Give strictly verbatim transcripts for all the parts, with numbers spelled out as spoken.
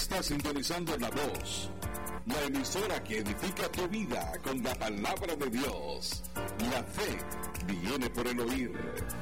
Está sintonizando La Voz, la emisora que edifica tu vida con la palabra de Dios. La fe viene por el oír.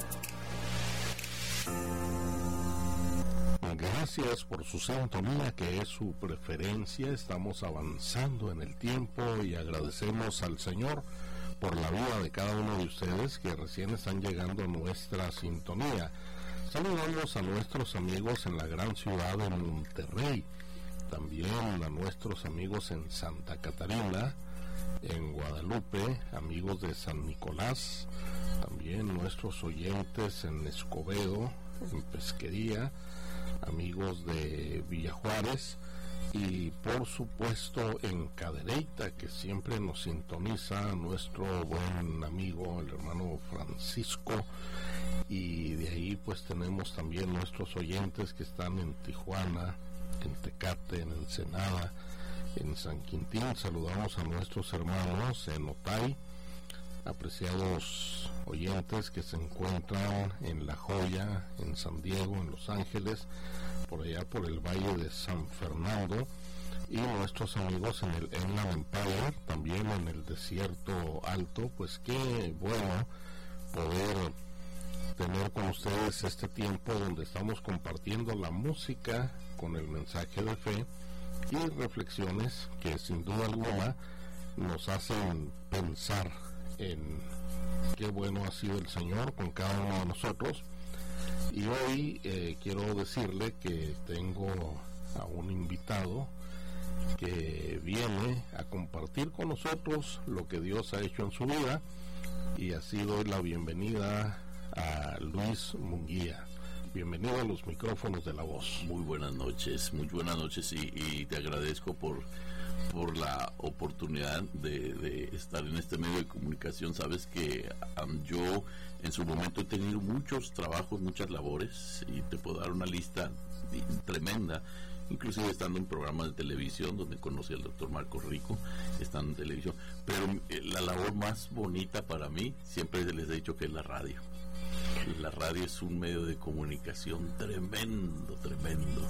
Gracias por su sintonía, que es su preferencia. Estamos avanzando en el tiempo y agradecemos al Señor por la vida de cada uno de ustedes que recién están llegando a nuestra sintonía. Saludamos a nuestros amigos en la gran ciudad de Monterrey, también a nuestros amigos en Santa Catarina, en Guadalupe, amigos de San Nicolás, también nuestros oyentes en Escobedo, en Pesquería, amigos de Villa Juárez y por supuesto en Cadereyta, que siempre nos sintoniza nuestro buen amigo el hermano Francisco, y de ahí pues tenemos también nuestros oyentes que están en Tijuana, en Tecate, en Ensenada, en San Quintín. Saludamos a nuestros hermanos en Otay, apreciados oyentes que se encuentran en La Joya, en San Diego, en Los Ángeles, por allá por el Valle de San Fernando, y nuestros amigos en el Inland Empire, también en el Desierto Alto. Pues qué bueno poder tener con ustedes este tiempo donde estamos compartiendo la música con el mensaje de fe y reflexiones que sin duda alguna nos hacen pensar en qué bueno ha sido el Señor con cada uno de nosotros. Y hoy eh, quiero decirle que tengo a un invitado que viene a compartir con nosotros lo que Dios ha hecho en su vida, y así doy la bienvenida a Luis Munguía. Bienvenido a los micrófonos de La Voz. Muy buenas noches, muy buenas noches, y, y te agradezco por por la oportunidad de, de estar en este medio de comunicación. Sabes que um, yo en su momento he tenido muchos trabajos, muchas labores, y te puedo dar una lista tremenda, inclusive estando en programas de televisión donde conocí al doctor Marco Rico, estando en televisión, pero eh, la labor más bonita para mí, siempre les he dicho que es la radio. La radio es un medio de comunicación tremendo, tremendo.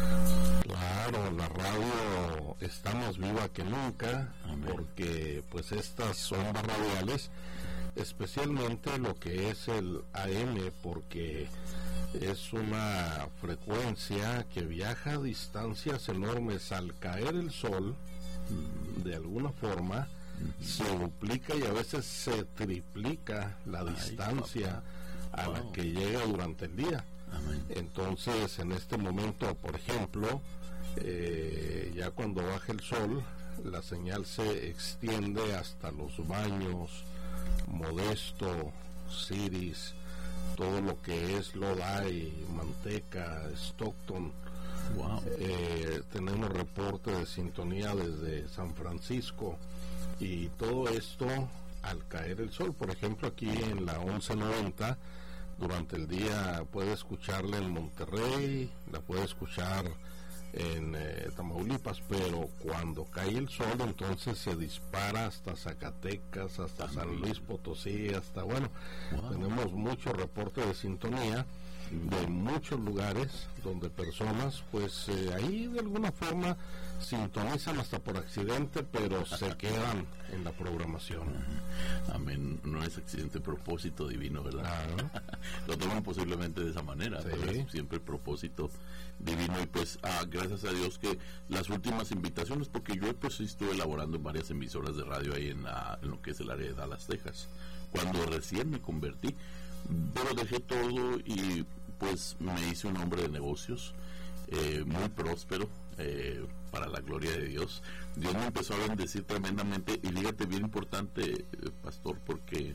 Claro, la radio está más viva que nunca. Amén. Porque pues estas ondas radiales, especialmente lo que es el A M, porque es una frecuencia que viaja a distancias enormes. Al caer el sol, de alguna forma, uh-huh, se duplica y a veces se triplica la Ay, distancia papá. a wow. la que llega durante el día. Amén. Entonces, en este momento, por ejemplo, eh, ya cuando baja el sol, la señal se extiende hasta Los Baños, Modesto, Ciris, todo lo que es Lodi, Manteca, Stockton. Wow. Eh, tenemos reporte de sintonía desde San Francisco, y todo esto al caer el sol. Por ejemplo, aquí en la once noventa, durante el día puede escucharla en Monterrey, la puede escuchar en eh, Tamaulipas, pero cuando cae el sol, entonces se dispara hasta Zacatecas, hasta También. San Luis Potosí, hasta, bueno, wow. tenemos mucho reporte de sintonía de muchos lugares donde personas, pues eh, ahí de alguna forma sintonizan hasta por accidente, pero se quedan en la programación. Amén. No es accidente, propósito divino, ¿verdad? Ah. Lo toman posiblemente de esa manera, sí. Pero es siempre propósito divino. Y pues ah, gracias a Dios que las últimas invitaciones, porque yo pues estuve elaborando en varias emisoras de radio ahí en, la, en lo que es el área de Dallas, Texas, cuando recién me convertí, pero dejé todo y pues me hice un hombre de negocios, eh, muy próspero, eh, para la gloria de Dios. Dios me empezó a bendecir tremendamente, y fíjate, bien importante, eh, pastor, porque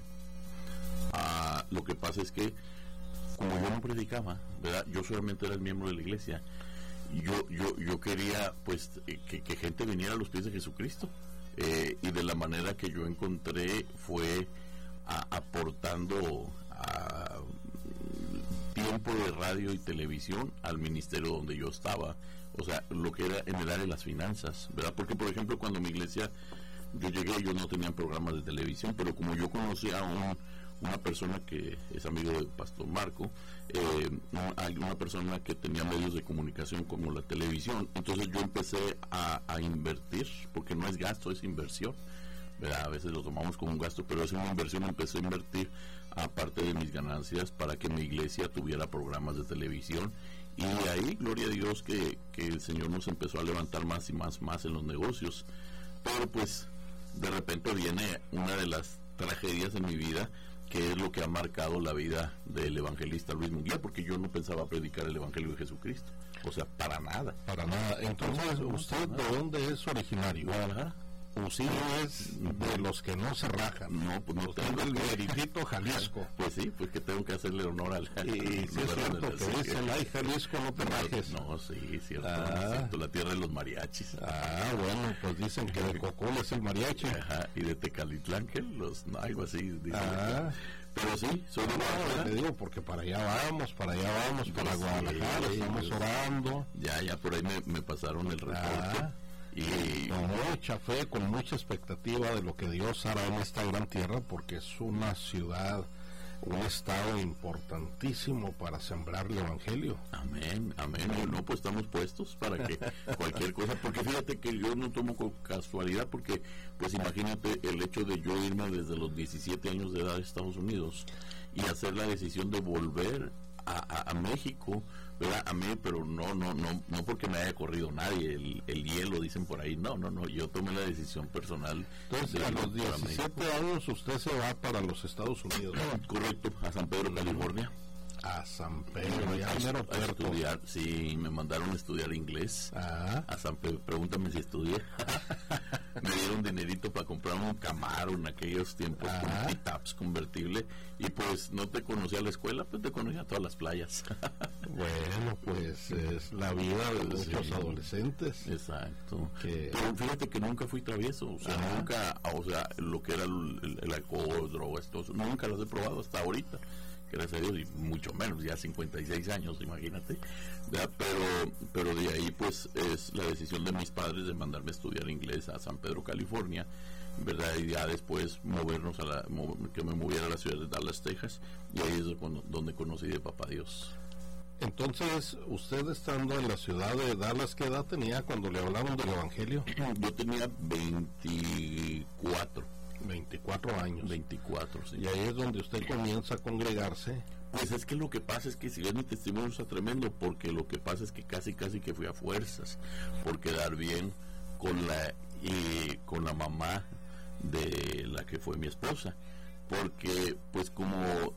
ah, lo que pasa es que como yo no predicaba, ¿verdad? Yo solamente era el miembro de la iglesia. Yo yo yo quería pues que, que gente viniera a los pies de Jesucristo, eh, y de la manera que yo encontré fue a, aportando a tiempo de radio y televisión al ministerio donde yo estaba, o sea, lo que era en el área de las finanzas, ¿verdad? Porque, por ejemplo, cuando mi iglesia, yo llegué, ellos no tenían programas de televisión, pero como yo conocí a un, una persona que es amigo del pastor Marco, eh, hay una persona que tenía medios de comunicación como la televisión, entonces yo empecé a, a invertir, porque no es gasto, es inversión, ¿verdad? A veces lo tomamos como un gasto, pero es una inversión. Empecé a invertir aparte de mis ganancias para que mi iglesia tuviera programas de televisión, y ahí, gloria a Dios, que, que el Señor nos empezó a levantar más y más, más en los negocios. Pero pues de repente viene una de las tragedias en mi vida, que es lo que ha marcado la vida del evangelista Luis Munguía, porque yo no pensaba predicar el evangelio de Jesucristo, o sea, para nada. Para nada. Entonces, ¿usted de dónde es originario? Guadalajara. Usted es de los que no se rajan. No, pues no tengo el veritito Jalisco. Pues sí, pues que tengo que hacerle honor al... Y si es cierto que dicen, ay, Jalisco, no te rajes. No, sí, cierto, ah. cierto, la tierra de los mariachis. Ah, bueno, pues dicen que de Cocul es el mariachi. Ajá, y de Tecalitlán, que los, no, algo así. Dicen, ah. Pero sí, soy de Guadalajara. Te digo, porque para allá vamos, para allá vamos, para pues Guadalajara, sí, estamos pues, orando. Ya, ya, por ahí me, me pasaron el reporte. Ah. Y con mucha fe, con mucha expectativa de lo que Dios hará en esta gran tierra, porque es una ciudad, un estado importantísimo para sembrar el evangelio. Amén, amén. No, pues estamos puestos para que cualquier cosa, porque fíjate que yo no tomo con casualidad, porque pues imagínate el hecho de yo irme desde los diecisiete años de edad a Estados Unidos y hacer la decisión de volver a, a, a México, ¿verdad? A mí, pero no, no, no, no porque me haya corrido nadie, el, el hielo, dicen por ahí, no, no, no, yo tomé la decisión personal. Entonces, de a los diecisiete años usted se va para los Estados Unidos. Correcto, a San Pedro, California. A San Pedro, ya a, a estudiar, sí, me mandaron a estudiar inglés. Ah. A San Pedro, pregúntame si estudié. Me dieron dinerito para comprar un Camaro en aquellos tiempos, ah. con P-Taps convertible, y pues no te conocía la escuela, pues te conocía todas las playas. Bueno, pues es la vida de muchos sí. adolescentes. Exacto. Que... Pero fíjate que nunca fui travieso, o sea, ah. nunca, o sea, lo que era el, el, el alcohol, drogas, todo eso, nunca los he probado hasta ahorita. Gracias a Dios, y mucho menos, ya cincuenta y seis años, imagínate, ¿verdad? pero pero de ahí pues es la decisión de mis padres de mandarme a estudiar inglés a San Pedro, California, ¿verdad? Y ya después movernos a la, que me moviera a la ciudad de Dallas, Texas, y ahí es donde conocí de Papá Dios. Entonces, usted estando en la ciudad de Dallas, ¿qué edad tenía cuando le hablaron del evangelio? Yo tenía veinticuatro. veinticuatro años. veinticuatro, sí. Y ahí es donde usted comienza a congregarse. Pues es que lo que pasa es que si ves mi testimonio está tremendo, porque lo que pasa es que casi casi que fui a fuerzas por quedar bien con la y con la mamá de la que fue mi esposa, porque pues como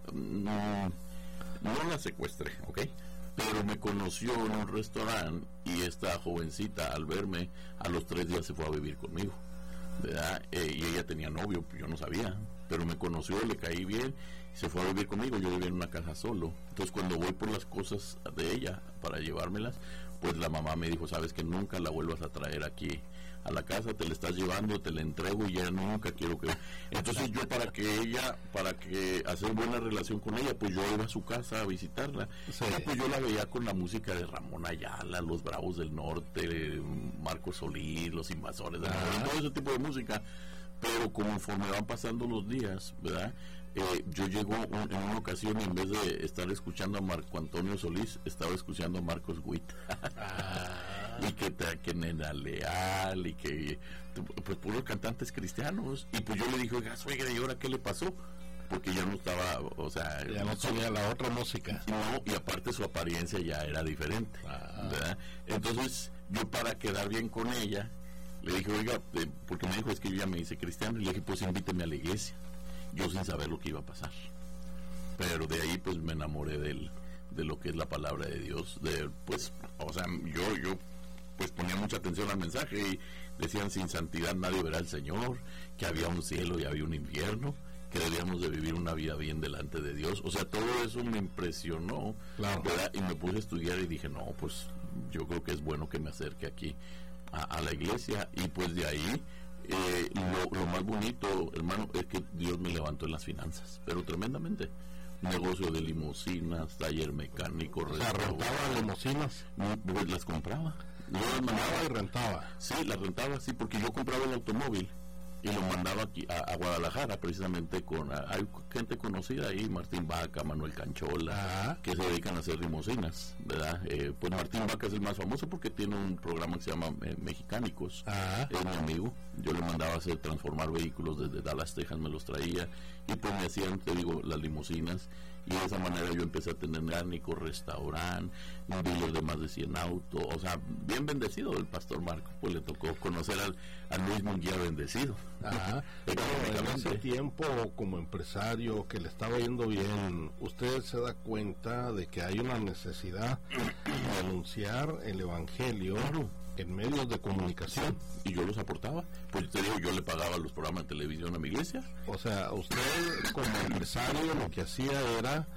no, no la secuestré, ¿ok? Pero me conoció en un restaurante y esta jovencita al verme a los tres días se fue a vivir conmigo, ¿verdad? Eh, y ella tenía novio, yo no sabía, pero me conoció, le caí bien, se fue a vivir conmigo. Yo vivía en una casa solo, entonces cuando voy por las cosas de ella para llevármelas, pues la mamá me dijo, sabes que nunca la vuelvas a traer aquí a la casa, te la estás llevando, te la entrego y ya nunca quiero que... Entonces yo para que ella, para que hacer buena relación con ella, pues yo iba a su casa a visitarla. Sí. Y pues yo la veía con la música de Ramón Ayala, Los Bravos del Norte, Marcos Solís, Los Invasores del Norte, todo ese tipo de música. Pero conforme van pasando los días, ¿verdad? Eh, yo llego un, en una ocasión y en vez de estar escuchando a Marco Antonio Solís, estaba escuchando a Marcos Witt. Y que, que Nena Leal y que pues puros cantantes cristianos. Y pues yo le dije, oiga, suegra, ¿y ahora qué le pasó? Porque ya no estaba, o sea, ya no tenía la otra música. No, y aparte su apariencia ya era diferente, ah. ¿verdad? Entonces yo para quedar bien con ella le dije, oiga, eh, porque me dijo, es que yo ya me hice cristiano, y le dije, pues invíteme a la iglesia, yo sin saber lo que iba a pasar. Pero de ahí pues me enamoré del, de lo que es la palabra de Dios, de pues, o sea, yo, yo pues ponía mucha atención al mensaje y decían, sin santidad nadie verá al Señor, que había un cielo y había un infierno, que debíamos de vivir una vida bien delante de Dios. O sea, todo eso me impresionó, claro. ¿verdad? Y me puse a estudiar y dije, no, pues yo creo que es bueno que me acerque aquí a, a la iglesia. Y pues de ahí eh, lo, lo más bonito, hermano, es que Dios me levantó en las finanzas, pero tremendamente. Negocio de limusinas, taller mecánico, o sea, ¿rentaba limusinas? Pues las compraba. Yo las mandaba y rentaba. Sí, las rentaba, sí, porque yo compraba el automóvil y lo mandaba aquí a, a Guadalajara, precisamente con a, hay gente conocida ahí, Martín Vaca, Manuel Canchola, Ajá. que se dedican a hacer limusinas, ¿verdad? Eh, pues Martín Vaca es el más famoso porque tiene un programa que se llama eh, Mexicánicos, Ajá. es mi amigo. Yo le mandaba a hacer transformar vehículos desde Dallas, Texas, me los traía y pues me hacían, te digo, las limusinas. Y de esa manera yo empecé a tener mecánico, restaurante, un dealer de más de cien autos, o sea, bien bendecido el pastor Marco, pues le tocó conocer al, a Luis Munguía bendecido. Ajá. Pero en ese tiempo, como empresario, que le estaba yendo bien, usted se da cuenta de que hay una necesidad de anunciar el evangelio claro. en medios de comunicación. Y yo los aportaba, pues te digo, yo le pagaba los programas de televisión a mi iglesia. O sea, usted como empresario lo que hacía era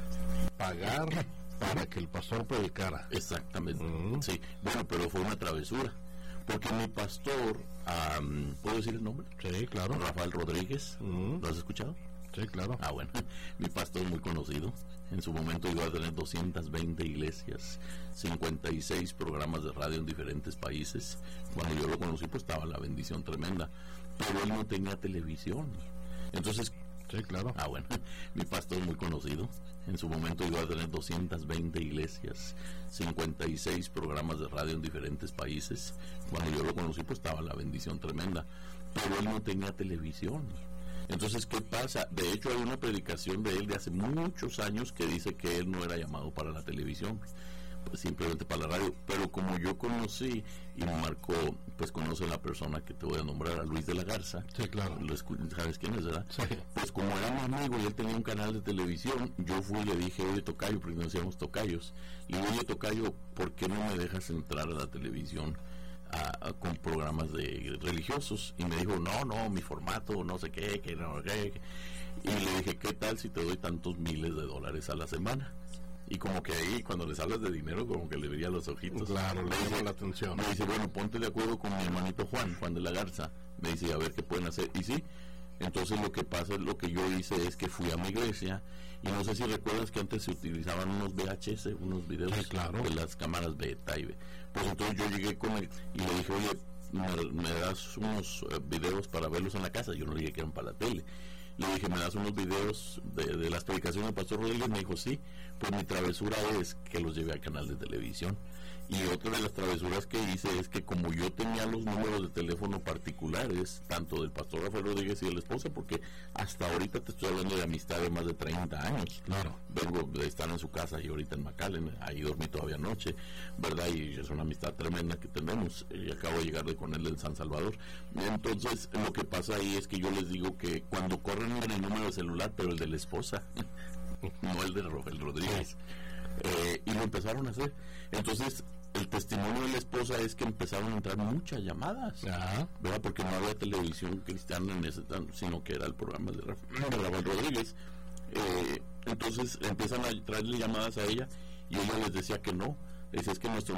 pagar para que el pastor predicara. Exactamente, uh-huh. sí, bueno, pero fue una travesura, porque mi pastor, um, ¿puedo decir el nombre? Sí, claro. Rafael Rodríguez, uh-huh. ¿lo has escuchado? Sí, claro. Ah, bueno, mi pastor muy conocido. En su momento iba a tener doscientas veinte iglesias, cincuenta y seis programas de radio en diferentes países. Cuando yo lo conocí, pues estaba la bendición tremenda. Pero él no tenía televisión. Entonces, sí, claro. Ah, bueno, mi pastor muy conocido. En su momento iba a tener doscientas veinte iglesias, cincuenta y seis programas de radio en diferentes países. Cuando yo lo conocí, pues estaba la bendición tremenda. Pero él no tenía televisión. Entonces, ¿qué pasa? De hecho, hay una predicación de él de hace muchos años que dice que él no era llamado para la televisión, pues simplemente para la radio. Pero como yo conocí y Marco, pues conoce a la persona que te voy a nombrar, a Luis de la Garza. Sí, claro. ¿Sabes quién es, verdad? Sí. Pues como era mi amigo y él tenía un canal de televisión, yo fui y le dije, oye, tocayo, porque nos decíamos tocayos. Y oye, tocayo, ¿por qué no me dejas entrar a la televisión? A, a, con programas de religiosos? Y me dijo, no, no, mi formato, no sé qué, que no qué. Y le dije, ¿qué tal si te doy tantos miles de dólares a la semana? Y como que ahí, cuando les hablas de dinero, como que le veía los ojitos. Claro, le llama la atención. Me dice, bueno, ponte de acuerdo con mi hermanito Juan, Juan de la Garza. Me dice, a ver qué pueden hacer. Y sí, entonces lo que pasa, lo que yo hice es que fui a mi iglesia. Y no sé si recuerdas que antes se utilizaban unos V H S, unos videos sí, claro. de las cámaras beta. Y pues entonces yo llegué con él y le dije, oye, me, me das unos uh, videos para verlos en la casa. Yo no le dije que eran para la tele. Le dije, ¿me das unos videos de, de las predicaciones del pastor Rodríguez? Me dijo, sí. Pues mi travesura es que los llevé al canal de televisión. Y otra de las travesuras que hice es que como yo tenía los números de teléfono particulares, tanto del pastor Rafael Rodríguez y de la esposa, porque hasta ahorita te estoy hablando de amistad de más de treinta años. Claro. Vengo de estar en su casa y ahorita en McAllen, ahí dormí todavía anoche, ¿verdad? Y es una amistad tremenda que tenemos. Y acabo de llegar de con él en San Salvador. Entonces, lo que pasa ahí es que yo les digo que cuando corren en el número de celular, pero el de la esposa, no el de Rafael Rodríguez. Eh, y lo empezaron a hacer. Entonces el testimonio de la esposa es que empezaron a entrar muchas llamadas, Ajá. ¿verdad? Porque no había televisión cristiana en ese, sino que era el programa de Rafael Rodríguez. Eh, entonces empiezan a traerle llamadas a ella y ella les decía que no. Le decía, es que nuestro